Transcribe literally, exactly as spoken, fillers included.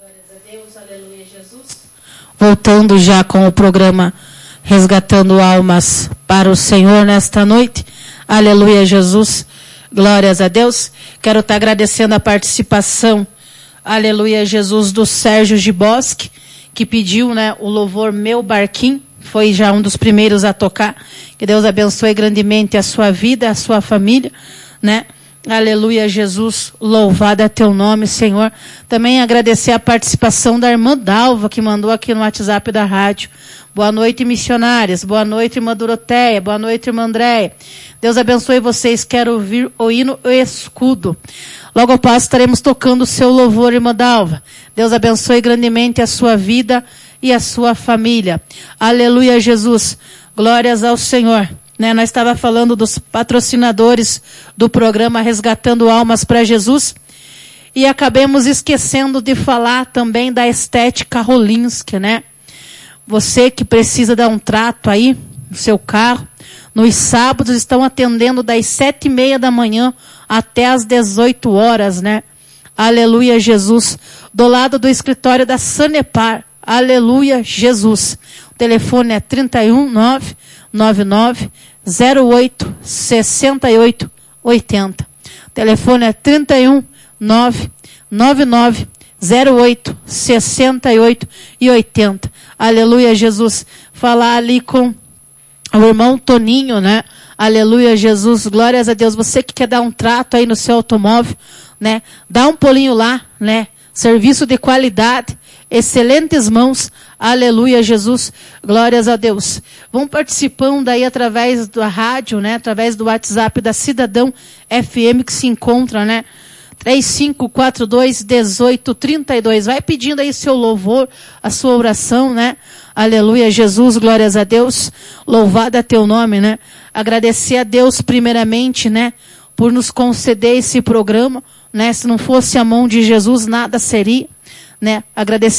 Deus, aleluia, Jesus. Voltando já com o programa Resgatando Almas para o Senhor nesta noite. Aleluia, Jesus. Glórias a Deus. Quero estar agradecendo a participação, aleluia, Jesus, do Sérgio de Bosque, que pediu, né, o louvor Meu Barquinho. Foi já um dos primeiros a tocar. Que Deus abençoe grandemente a sua vida, a sua família, né? Aleluia, Jesus, louvado é teu nome, Senhor. Também agradecer a participação da irmã Dalva, que mandou aqui no WhatsApp da rádio. Boa noite, missionárias. Boa noite, irmã Doroteia. Boa noite, irmã Andréia. Deus abençoe vocês. Quero ouvir o hino O Escudo. Logo ao passo estaremos tocando o seu louvor, irmã Dalva. Deus abençoe grandemente a sua vida e a sua família. Aleluia, Jesus. Glórias ao Senhor. Né, nós estávamos falando dos patrocinadores do programa Resgatando Almas para Jesus e acabemos esquecendo de falar também da Estética Rolinski, né? Você que precisa dar um trato aí no seu carro, nos sábados estão atendendo das sete e meia da manhã até as dezoito horas, né? Aleluia, Jesus. Do lado do escritório da Sanepar. Aleluia, Jesus. O telefone é trinta e um, nove nove nove, zero oito, seis oito, oito zero. O telefone é trinta e um, nove nove nove, zero oito, seis oito e oito zero. Aleluia, Jesus. Falar ali com o irmão Toninho, né? Aleluia, Jesus. Glórias a Deus. Você que quer dar um trato aí no seu automóvel, né? Dá um pulinho lá, né? Serviço de qualidade. Excelentes mãos, aleluia, Jesus, glórias a Deus. Vão participando aí através da rádio, né, através do WhatsApp da Cidadão F M que se encontra, né, três cinco quatro dois, um oito três dois. Vai pedindo aí seu louvor, a sua oração, né, aleluia, Jesus, glórias a Deus, louvado é teu nome, né, agradecer a Deus primeiramente, né, por nos conceder esse programa, né, se não fosse a mão de Jesus nada seria, né, agradecer